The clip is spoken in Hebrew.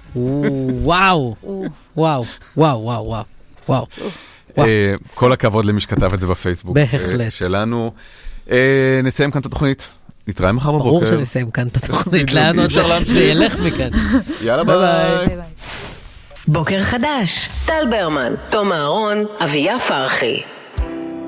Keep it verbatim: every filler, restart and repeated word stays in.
וואו, וואו, וואו, וואו, וואו. כל הכבוד למי שכתב את זה בפייסבוק. בהחלט. שלנו. נסיים כאן את התוכנית. נתראה מחר בבוקר. ברור שנסיים כאן את התוכנית. לאן עוד זה ילך מכאן. יאללה ביי. בוקר חדש. טל ברמן, תום אהרון, אביה פרחי.